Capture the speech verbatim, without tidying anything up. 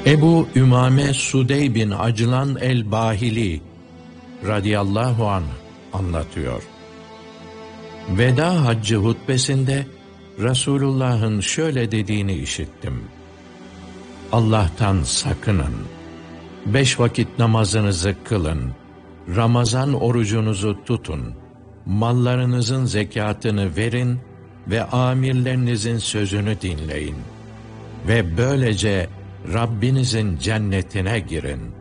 Ebu Ümame Sudey bin Aclan el-Bahili radıyallahu anh anlatıyor. Veda haccı hutbesinde Resulullah'ın şöyle dediğini işittim. Allah'tan sakının. Beş vakit namazınızı kılın. Ramazan orucunuzu tutun. Mallarınızın zekatını verin ve amirlerinizin sözünü dinleyin. Ve böylece Rabbinizin cennetine girin.